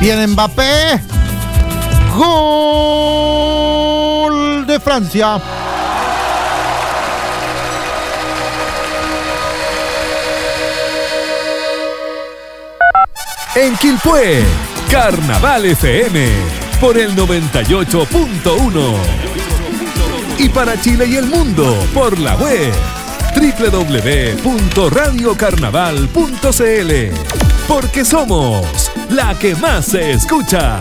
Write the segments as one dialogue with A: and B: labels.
A: Viene Mbappé. Gol de Francia.
B: En Quilpué, Carnaval FM por el 98.1. Y para Chile y el mundo por la web www.radiocarnaval.cl. Porque somos la que más se escucha.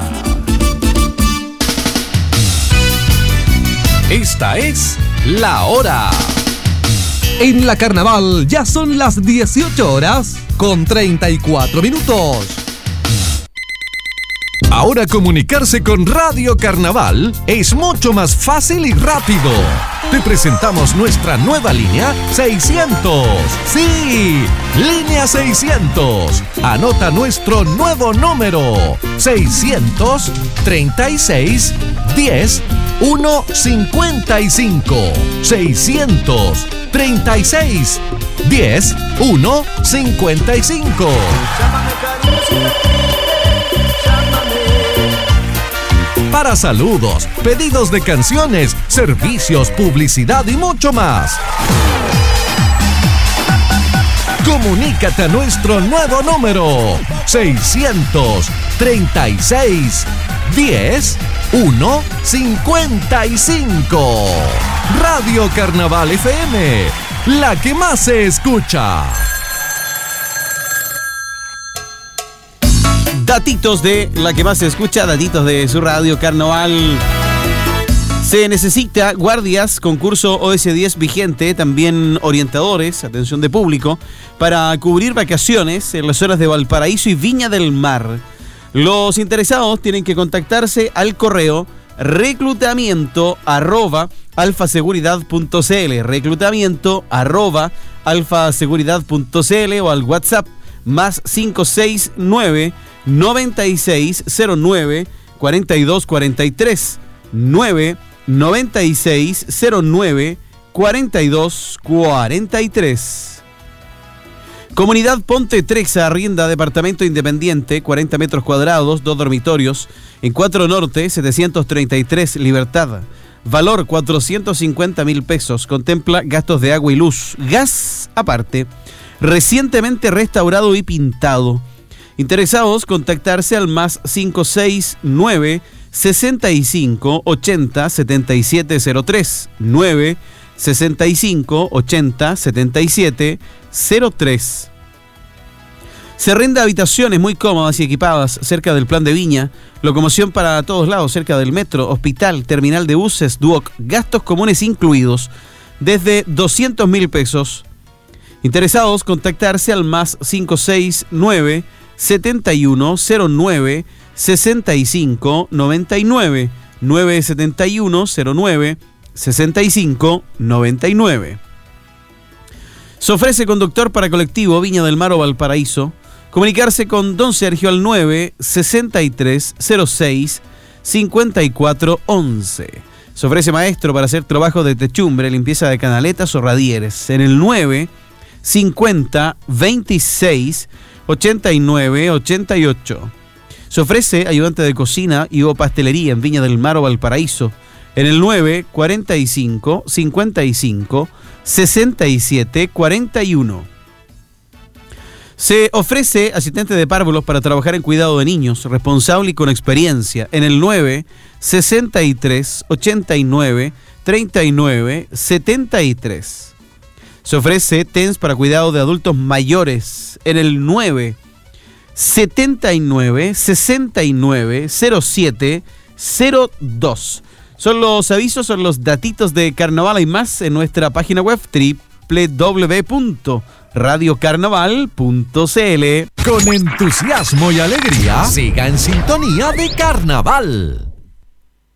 B: Esta es La Hora. En la Carnaval ya son las 18 horas con 34 minutos. Ahora comunicarse con Radio Carnaval es mucho más fácil y rápido. Te presentamos nuestra nueva línea 600. Sí, línea 600. Anota nuestro nuevo número 636 10 155. 636 10 155. Para saludos, pedidos de canciones, servicios, publicidad y mucho más. Comunícate a nuestro nuevo número 636 10 155. Radio Carnaval FM, la que más se escucha.
C: Datitos de la que más se escucha, datitos de su Radio Carnaval. Se necesita guardias, concurso OS10 vigente, también orientadores, atención de público, para cubrir vacaciones en las zonas de Valparaíso y Viña del Mar. Los interesados tienen que contactarse al correo reclutamiento@alfaseguridad.cl, reclutamiento@alfaseguridad.cl o al WhatsApp más 569 9609 4243 99609 4243. Comunidad Ponte Trexa arrienda departamento independiente, 40 metros cuadrados, 2 dormitorios, en 4 Norte, 733 Libertad. Valor 450.000 pesos. Contempla gastos de agua y luz. Gas aparte. Recientemente restaurado y pintado. Interesados, contactarse al más 569 65 80 7703 9 65 80 77 03. Se arrenda habitaciones muy cómodas y equipadas cerca del Plan de Viña, locomoción para todos lados cerca del metro, hospital, terminal de buses, Duoc, gastos comunes incluidos, desde 200.000 pesos. Interesados, contactarse al más 569 7109 65 99 97109 65 99. Se ofrece conductor para colectivo Viña del Mar o Valparaíso. Comunicarse con Don Sergio al 9 63 06 54 11. Se ofrece maestro para hacer trabajo de techumbre, limpieza de canaletas o radieres en el 9 50 26 89 88. Se ofrece ayudante de cocina y o pastelería en Viña del Mar o Valparaíso en el 9 45 55 67 41. Se ofrece asistente de párvulos para trabajar en cuidado de niños, responsable y con experiencia, en el 9 63 89 39 73. Se ofrece TENS para cuidado de adultos mayores, en el 9 79 69 07 02. Son los avisos, son los datitos de Carnaval. Hay más en nuestra página web www.radiocarnaval.cl.
B: Con entusiasmo y alegría, siga en sintonía de Carnaval.